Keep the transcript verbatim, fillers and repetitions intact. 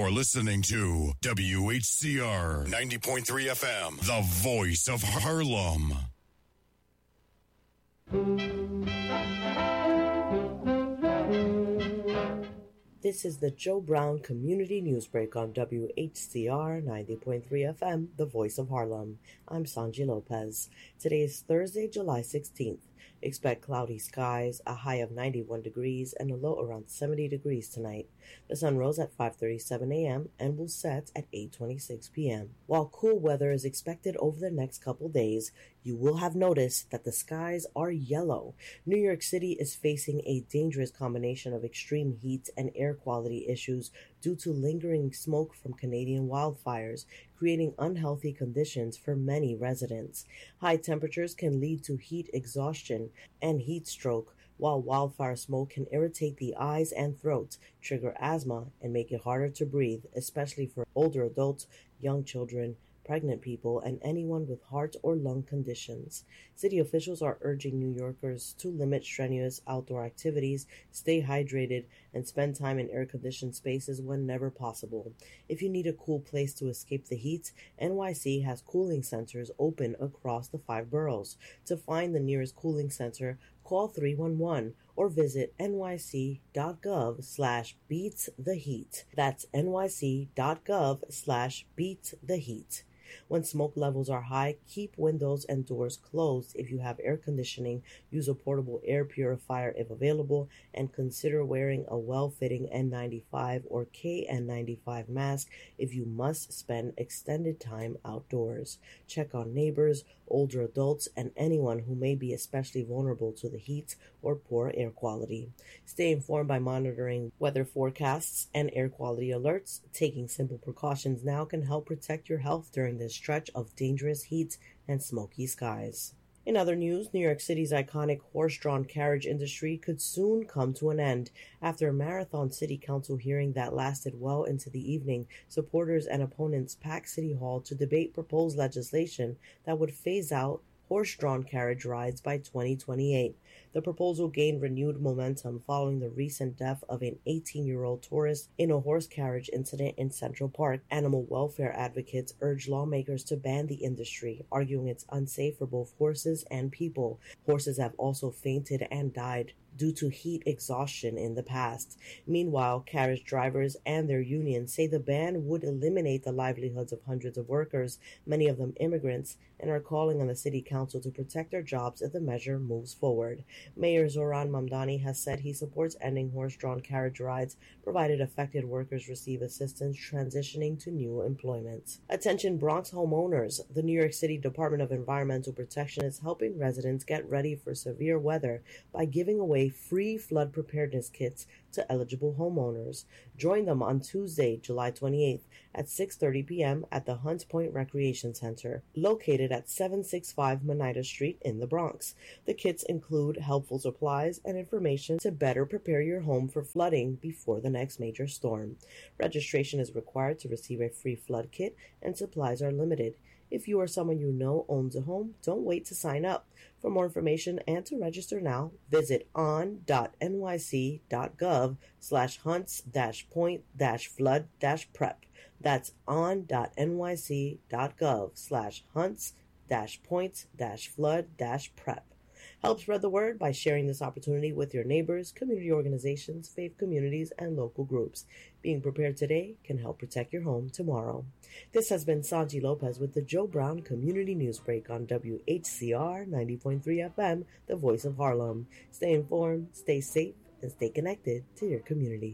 You're listening to W H C R ninety point three F M, the voice of Harlem. This is the Joe Brown Community Newsbreak on W H C R ninety point three F M, the voice of Harlem. I'm Sanji Lopez. Today is Thursday, July sixteenth. Expect cloudy skies, a high of ninety-one degrees, and a low around seventy degrees tonight. The sun rose at five thirty-seven a.m. and will set at eight twenty-six p.m. While cool weather is expected over the next couple days, you will have noticed that the skies are yellow. New York City is facing a dangerous combination of extreme heat and air quality issues due to lingering smoke from Canadian wildfires, creating unhealthy conditions for many residents. High temperatures can lead to heat exhaustion and heat stroke, while wildfire smoke can irritate the eyes and throat, trigger asthma, and make it harder to breathe, especially for older adults, young children, pregnant people, and anyone with heart or lung conditions. City officials are urging New Yorkers to limit strenuous outdoor activities, stay hydrated, and spend time in air-conditioned spaces whenever possible. If you need a cool place to escape the heat, N Y C has cooling centers open across the five boroughs. To find the nearest cooling center, call three one one or visit nyc.gov slash beats the heat. That's nyc.gov slash beats the heat. When smoke levels are high, keep windows and doors closed if you have air conditioning, use a portable air purifier if available, and consider wearing a well-fitting N ninety-five or K N ninety-five mask if you must spend extended time outdoors. Check on neighbors, older adults, and anyone who may be especially vulnerable to the heat or poor air quality. Stay informed by monitoring weather forecasts and air quality alerts. Taking simple precautions now can help protect your health during this stretch of dangerous heat and smoky skies. In other news, New York City's iconic horse-drawn carriage industry could soon come to an end. After a marathon city council hearing that lasted well into the evening, supporters and opponents packed City Hall to debate proposed legislation that would phase out horse-drawn carriage rides by twenty twenty-eight. The proposal gained renewed momentum following the recent death of an eighteen-year-old tourist in a horse carriage incident in Central Park. Animal welfare advocates urge lawmakers to ban the industry, arguing it's unsafe for both horses and people. Horses have also fainted and died due to heat exhaustion in the past. Meanwhile, carriage drivers and their unions say the ban would eliminate the livelihoods of hundreds of workers, many of them immigrants, and are calling on the city council to protect their jobs if the measure moves forward. Mayor Zoran Mamdani has said he supports ending horse-drawn carriage rides, provided affected workers receive assistance transitioning to new employment. Attention Bronx homeowners. The New York City Department of Environmental Protection is helping residents get ready for severe weather by giving away free flood preparedness kits to eligible homeowners. Join them on Tuesday, July twenty-eighth at six thirty p.m. at the Hunts Point Recreation Center, located at seven sixty-five Moneta Street in the Bronx. The kits include helpful supplies and information to better prepare your home for flooding before the next major storm. Registration is required to receive a free flood kit, and supplies are limited. If you or someone you know owns a home, don't wait to sign up. For more information and to register now, visit on.nyc.gov slash hunts dash point dash flood dash prep. That's on.nyc.gov slash hunts dash point dash flood dash prep. Help spread the word by sharing this opportunity with your neighbors, community organizations, faith communities, and local groups. Being prepared today can help protect your home tomorrow. This has been Sanji Lopez with the Joe Brown Community Newsbreak on W H C R ninety point three F M, the voice of Harlem. Stay informed, stay safe, and stay connected to your community.